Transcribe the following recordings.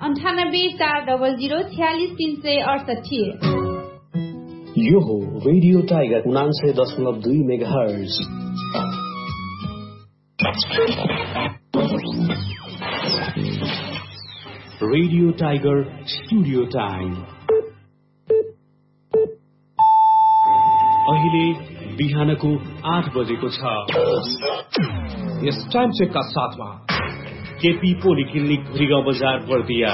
9840046368। यो हो radio tiger 99.2 megahertz. Radio tiger studio time अहिले बिहानको 8 बजेको छ। यस टाइम चेकका साथमा केपी पोलिक्लिनिक भुरीगाउँ बजार बर्दिया।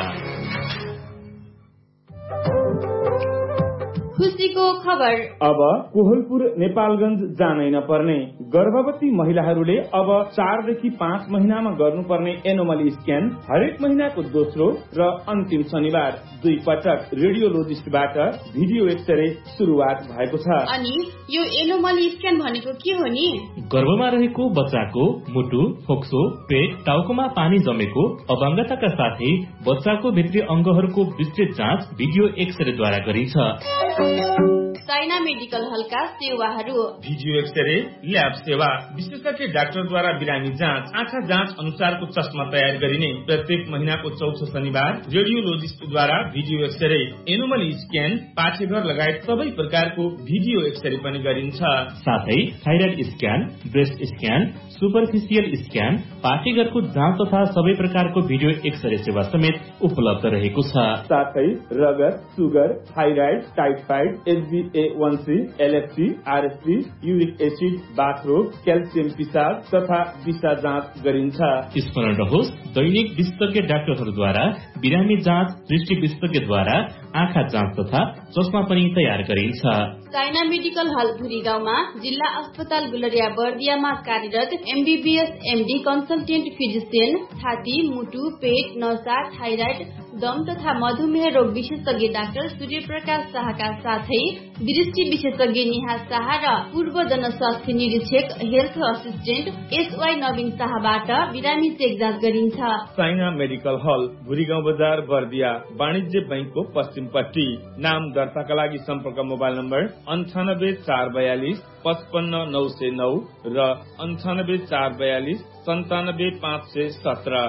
खुसीको खबर। अब कोहलपुर नेपालगञ्ज जानै नपर्ने। गर्भवती महिलाहरूले अब 4 देखि 5 महिनामा गर्नुपर्ने एनोमली स्क्यान हरेक महिनाको दोस्रो र अन्तिम शनिबार 2 पटक रेडियोलोजिस्टबाट भिडियो एक्सरे सुरुवात भएको छ। अनि यो एनोमली स्क्यान भनेको के हो नि? गर्भमा रहेको बच्चाको मुटु, फोक्सो, पेट, टाउकोमा पानी जमेको, अपाङ्गताका साथै बच्चाको भित्री अंगहरूको विस्तृत जाँच भिडियो एक्सरेद्वारा गरिन्छ। साइना मेडिकल हलका सेवाहरू: भिडियो एक्सरे, ल्याब सेवा, विशेषज्ञ डाक्टरद्वारा बिरामी जाँच, आँखा जाँच अनुसारको चस्मा तयार गरिने, प्रत्येक महिनाको चौथो शनिबार रेडियोलोजिस्टद्वारा भिडियो एक्सरे, एनोमली स्क्यान, पाठेघर लगायत सबै प्रकारको भिडियो एक्सरे पनि गरिन्छ। साथै thyroid scan, breast scan, superficial scan, पाठेघरको जाँच तथा सबै प्रकारको भिडियो एक्सरे सेवा समेत उपलब्ध रहेको छ। साथै रगत, sugar, thyroid, typhoid, HbA1c, LFT, RST, uric acid, बाथरोग, calcium पिसाब तथा दिशा जाँच गरिन्छ। स्मरण रहोस्, दैनिक विशेषज्ञ डाक्टरहरूद्वारा बिरामी जाँच, दृष्टि विशेषज्ञद्वारा आँखा जाँच तथा चस्मा पनि तयार गरिन्छ। साइना मेडिकल हल भुरीगाउँमा, जिल्ला अस्पताल गुलरिया बर्दियामा कार्यरत MBBS MD कन्सल्टेन्ट फिजिसियन, छाती, मुटु, पेट, नसा, थाइराइड, दम तथा मधुमेह रोग विशेषज्ञ डाक्टर सूर्यप्रकाश शाहका साथै दृष्टि विशेषज्ञ निहा शाह र पूर्व जनस्वास्थ्य निरीक्षक हेल्थ असिस्टेन्ट SY नवीन शाहबाट बिरामी चेक जाँच गरिन्छ। साइना मेडिकल हल भुरीगाउँ बजार बर्दिया, वाणिज्य बैंकको पश्चिमपट्टि। नाम दर्ताका लागि सम्पर्क मोबाइल नम्बर 98 442 55 909 र 98 442 97 517।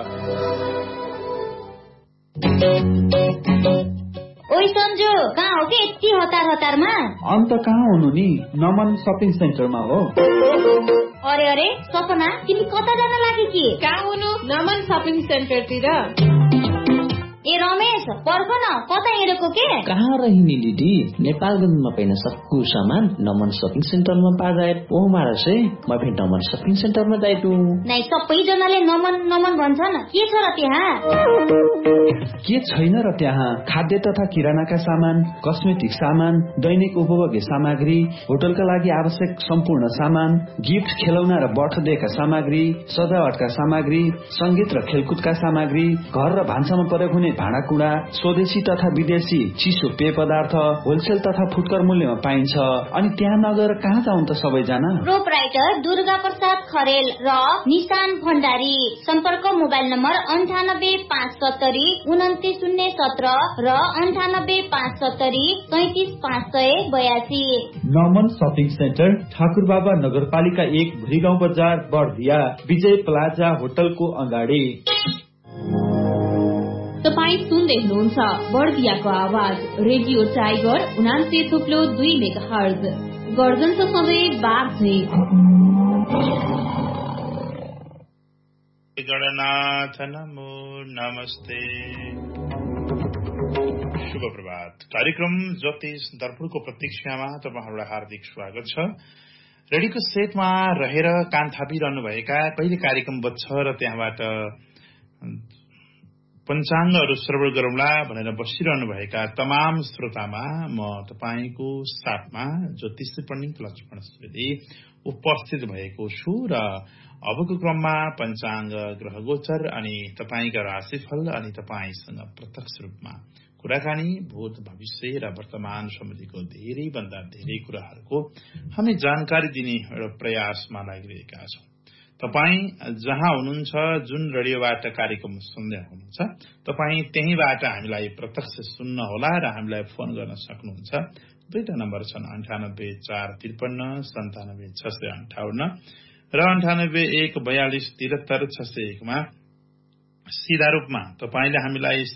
ओइ सन्जु, कहाँ हो कि यति हतारमा? अन्त कहाँ हुनु नि, नमन शपिङ सेन्टरमा हो। अरे अरे सपना, तिमी कता जान लागि कि? कहाँ हुनु? नमन शपिङ सेन्टरतिर। ए रमेश, पर्ख न, कता हिँडेको के? कहाँ रहिनी दिदी, नेपालगञ्जमा पाइन सक्कु सामान नमन शपिङ सेन्टरमा पाजाए ओ मारसे म फेरि नमन शपिङ सेन्टरमा जाइटु। नाइ सबैजनाले नमन नमन भन्छन्, के छ र त्यहाँ? के छैन र त्यहाँ? खाद्य तथा किरानाका सामान, कस्मेटिक सामान, दैनिक उपभोग्य सामग्री, होटलका लागि आवश्यक सम्पूर्ण सामान, गिफ्ट, खेलौना र बर्थडेका सामग्री, सजावटका सामग्री, संगीत र खेलकुदका सामग्री, घर र भान्सामा प्रयोग हुने भाँडाकुँडा, स्वदेशी तथा विदेशी चिसो पेय पदार्थ होलसेल तथा फुटकर मूल्यमा पाइन्छ। अनि त्यहाँ नगएर कहाँ जाउँ त सबैजना? प्रोपराइटर दुर्गा प्रसाद खरेल र निशान भण्डारी। सम्पर्क मोबाइल नम्बर 98 570 29017 र 98 570 33 582। नमन शपिङ सेन्टर, ठाकुरबाबा नगरपालिका 1 भुरीगाउँ बजार बर्दिया, विजय प्लाजा होटलको अगाडि। तपाईँ सुन्दै हुनुहुन्छ बर्दियाको आवाज रेडियो टाइगर 89.2 मेगाहर्ज। गर्जन त सधैँ बाघ झै। गणनाथ नमो नमस्ते। शुभ प्रभात। कार्यक्रम ज्योतिष दर्पणको प्रतीक्षामा तपाईहरुलाई हार्दिक स्वागत छ। रेडियोको सेटमा रहेर कान थापिरहनु भएका, कहिले कार्यक्रम बज्छ र त्यहाँबाट पञ्चाङ्गहरू श्रवण गरौँला भनेर बसिरहनु भएका तमाम श्रोतामा म तपाईको साथमा ज्योतिष पण्डित लक्ष्मण सुवेदी उपस्थित भएको छु र अबको क्रममा पञ्चाङ्ग, ग्रह गोचर अनि तपाईका राशिफल अनि तपाईसँग प्रत्यक्ष रूपमा कुराकानी, भूत, भविष्य र वर्तमान सम्बन्धीको धेरै भन्दा धेरै कुराहरूको हामी जानकारी दिने एउटा प्रयासमा लागिरहेका छौं। तपाई जहाँ हुनुहुन्छ, जुन रेडियोबाट कार्यक्रम सुन्दै हुनुहुन्छ, तपाई त्यहीबाट हामीलाई प्रत्यक्ष सुन्न होला र हामीलाई फोन गर्न सक्नुहुन्छ। दुईटा नम्बर छन् 98 453 97 658 र 98 1 42 73 601 मा सीधा रूपमा तपाईले हामीलाई